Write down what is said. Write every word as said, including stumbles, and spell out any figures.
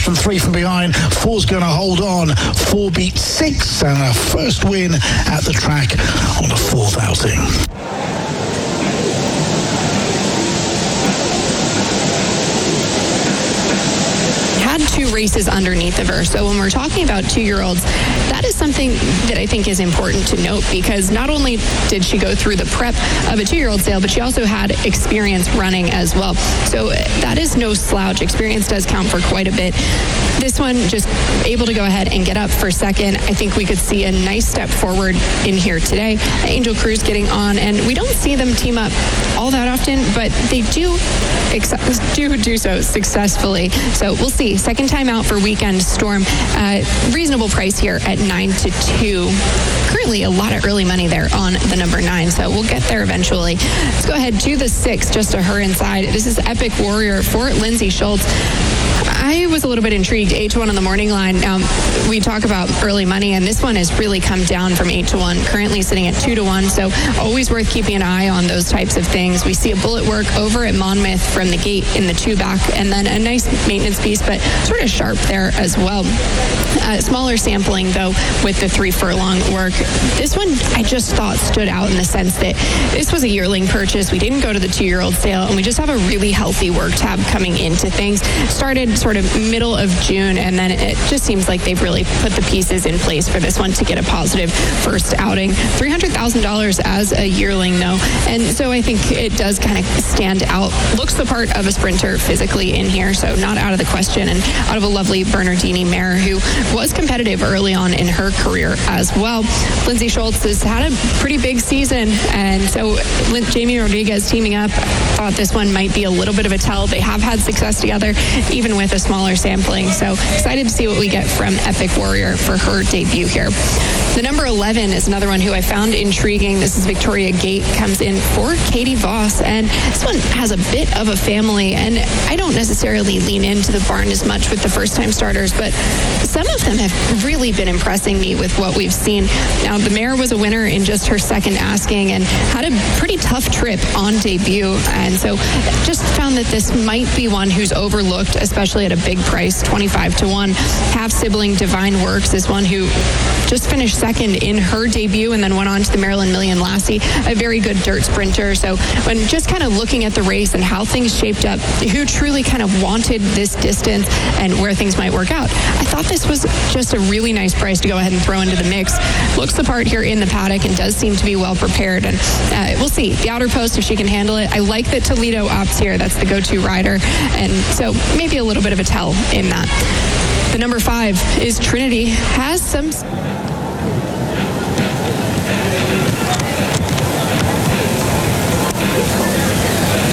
from three from behind. Four's going to hold on. Four beat six, and a first win at the track on the fourth outing. Two races underneath of her. So when we're talking about two-year-olds, that is something that I think is important to note, because not only did she go through the prep of a two-year-old sale, but she also had experience running as well. So that is no slouch. Experience does count for quite a bit. This one just able to go ahead and get up for second. I think we could see a nice step forward in here today. Angel Cruz getting on, and we don't see them team up all that often, but they do do do so successfully. So we'll see. Second time out for Weekend Storm. Uh, reasonable price here at nine to two. Currently a lot of early money there on the number nine, so we'll get there eventually. Let's go ahead to the six, just to her inside. This is Epic Warrior for Lindsay Schultz. I was a little bit intrigued. eight to one on the morning line. Um, we talk about early money, and this one has really come down from eight to one, currently sitting at two to one, so always worth keeping an eye on those types of things. We see a bullet work over at Monmouth from the gate in the two back, and then a nice maintenance piece, but sort of sharp there as well. Uh, smaller sampling, though, with the three furlong work. This one I just thought stood out in the sense that this was a yearling purchase. We didn't go to the two-year-old sale, and we just have a really healthy work tab coming into things. Started sort of middle of June, and then it just seems like they've really put the pieces in place for this one to get a positive first outing. three hundred thousand dollars as a yearling, though, and so I think it does kind of stand out. Looks the part of a sprinter physically in here, so not out of the question, and out of a lovely Bernardini mare who was competitive early on in her career as well. Lindsay Schultz has had a pretty big season, and so Jamie Rodriguez teaming up, thought this one might be a little bit of a tell. They have had success together, even with a smaller sampling, so excited to see what we get from Epic Warrior for her debut here. The number eleven is another one who I found intriguing. This is Victoria Gate, comes in for Katie Voss, and this one has a bit of a family, and I don't necessarily lean into the barn as much with the first-time starters, but some of them have really been impressing me with what we've seen. Now, the mare was a winner in just her second asking and had a pretty tough trip on debut, and so just found that this might be one who's overlooked, especially at a big price, twenty-five to one. Half-sibling Divine Works is one who just finished second in her debut and then went on to the Maryland Million Lassie, a very good dirt sprinter. So when just kind of looking at the race and how things shaped up, who truly kind of wanted this distance and where things might work out, I thought this was just a really nice price to go ahead and throw into the mix. Looks the part here in the paddock and does seem to be well prepared, and uh, we'll see the outer post if she can handle it. I like that Toledo opts here. That's the go-to rider, and so maybe a little bit of a tell in that. The number five is Trinity. Has some